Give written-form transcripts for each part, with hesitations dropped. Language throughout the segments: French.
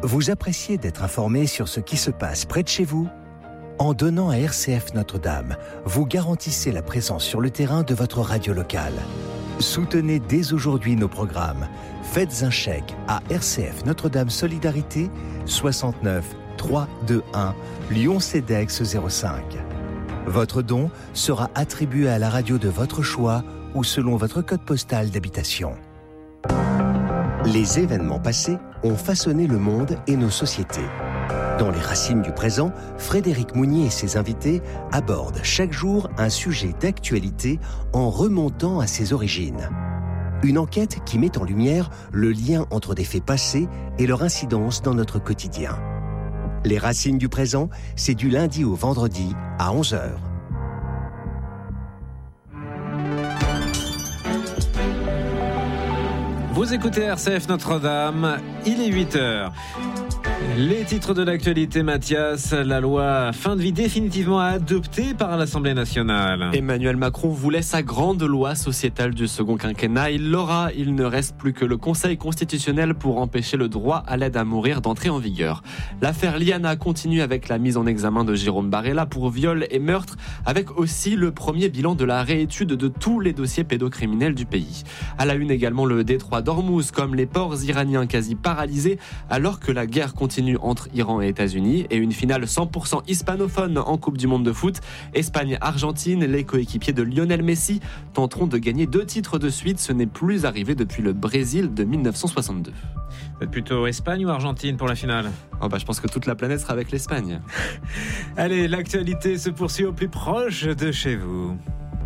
Vous appréciez d'être informé sur ce qui se passe près de chez vous ? En donnant à RCF Notre-Dame, vous garantissez la présence sur le terrain de votre radio locale. Soutenez dès aujourd'hui nos programmes. Faites un chèque à RCF Notre-Dame Solidarité 69 321 Lyon-CEDEX 05. Votre don sera attribué à la radio de votre choix ou selon votre code postal d'habitation. Les événements passés ont façonné le monde et nos sociétés. Dans les racines du présent, Frédéric Mounier et ses invités abordent chaque jour un sujet d'actualité en remontant à ses origines. Une enquête qui met en lumière le lien entre des faits passés et leur incidence dans notre quotidien. Les racines du présent, c'est du lundi au vendredi à 11h. Vous écoutez RCF Notre-Dame, il est 8h. Les titres de l'actualité, Mathias. La loi fin de vie définitivement adoptée par l'Assemblée nationale. Emmanuel Macron voulait sa grande loi sociétale du second quinquennat. Il l'aura. Il ne reste plus que le Conseil constitutionnel pour empêcher le droit à l'aide à mourir d'entrer en vigueur. L'affaire Liana continue avec la mise en examen de Jérôme Barella pour viol et meurtre, avec aussi le premier bilan de la réétude de tous les dossiers pédocriminels du pays. À la une également le détroit d'Ormuz, comme les ports iraniens quasi paralysés alors que la guerre continue entre Iran et États-Unis, et une finale 100% hispanophone en Coupe du Monde de foot. Espagne-Argentine, les coéquipiers de Lionel Messi tenteront de gagner 2 titres de suite. Ce n'est plus arrivé depuis le Brésil de 1962. Vous êtes plutôt Espagne ou Argentine pour la finale ? Je pense que toute la planète sera avec l'Espagne. Allez, l'actualité se poursuit au plus proche de chez vous.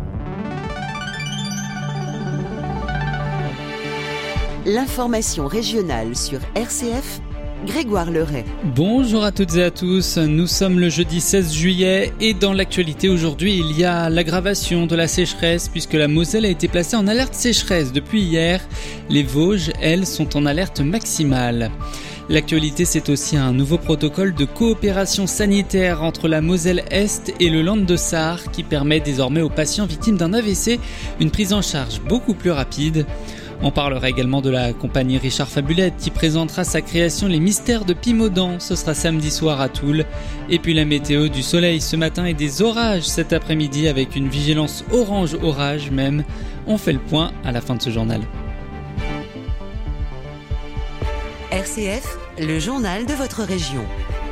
L'information régionale sur RCF, Grégoire Leray. Bonjour à toutes et à tous, nous sommes le jeudi 16 juillet et dans l'actualité aujourd'hui il y a l'aggravation de la sécheresse puisque la Moselle a été placée en alerte sécheresse depuis hier. Les Vosges, elles, sont en alerte maximale. L'actualité, c'est aussi un nouveau protocole de coopération sanitaire entre la Moselle-Est et le Land de Sarre qui permet désormais aux patients victimes d'un AVC une prise en charge beaucoup plus rapide. On parlera également de la compagnie Richard Fabulette qui présentera sa création Les Mystères de Pimodan. Ce sera samedi soir à Toul. Et puis la météo, du soleil ce matin et des orages cet après-midi avec une vigilance orange orage même. On fait le point à la fin de ce journal. RCF, le journal de votre région.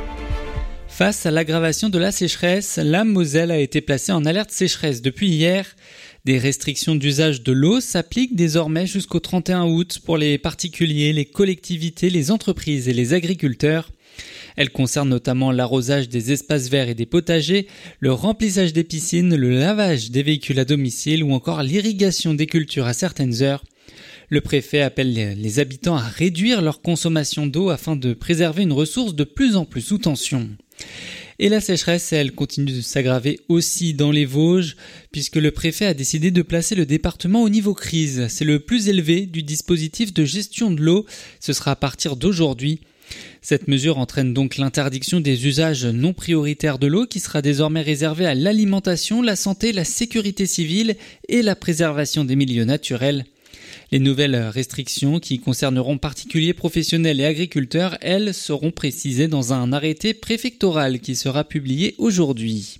Face à l'aggravation de la sécheresse, la Moselle a été placée en alerte sécheresse depuis hier. Des restrictions d'usage de l'eau s'appliquent désormais jusqu'au 31 août pour les particuliers, les collectivités, les entreprises et les agriculteurs. Elles concernent notamment l'arrosage des espaces verts et des potagers, le remplissage des piscines, le lavage des véhicules à domicile ou encore l'irrigation des cultures à certaines heures. Le préfet appelle les habitants à réduire leur consommation d'eau afin de préserver une ressource de plus en plus sous tension. Et la sécheresse, elle continue de s'aggraver aussi dans les Vosges, puisque le préfet a décidé de placer le département au niveau crise. C'est le plus élevé du dispositif de gestion de l'eau. Ce sera à partir d'aujourd'hui. Cette mesure entraîne donc l'interdiction des usages non prioritaires de l'eau qui sera désormais réservée à l'alimentation, la santé, la sécurité civile et la préservation des milieux naturels. Les nouvelles restrictions qui concerneront particuliers, professionnels et agriculteurs, elles, seront précisées dans un arrêté préfectoral qui sera publié aujourd'hui.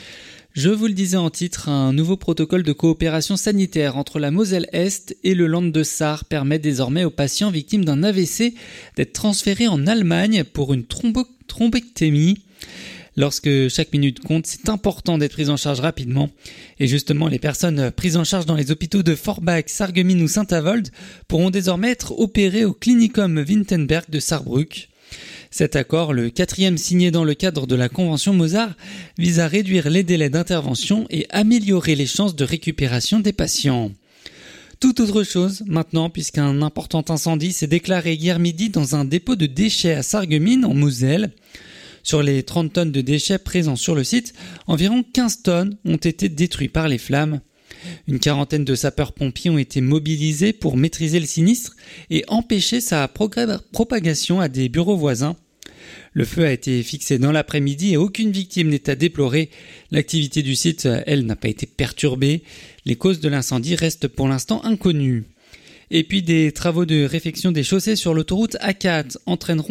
Je vous le disais en titre, un nouveau protocole de coopération sanitaire entre la Moselle-Est et le Land de Sarre permet désormais aux patients victimes d'un AVC d'être transférés en Allemagne pour une thrombectomie. Lorsque chaque minute compte, c'est important d'être pris en charge rapidement. Et justement, les personnes prises en charge dans les hôpitaux de Forbach, Sarreguemines ou Saint-Avold pourront désormais être opérées au Klinikum Winterberg de Sarrebruck. Cet accord, le 4e signé dans le cadre de la Convention Mozart, vise à réduire les délais d'intervention et améliorer les chances de récupération des patients. Tout autre chose maintenant, puisqu'un important incendie s'est déclaré hier midi dans un dépôt de déchets à Sarreguemines en Moselle. Sur les 30 tonnes de déchets présents sur le site, environ 15 tonnes ont été détruites par les flammes. Une quarantaine de sapeurs-pompiers ont été mobilisés pour maîtriser le sinistre et empêcher sa propagation à des bureaux voisins. Le feu a été fixé dans l'après-midi et aucune victime n'est à déplorer. L'activité du site, elle, n'a pas été perturbée. Les causes de l'incendie restent pour l'instant inconnues. Et puis des travaux de réfection des chaussées sur l'autoroute A4 entraîneront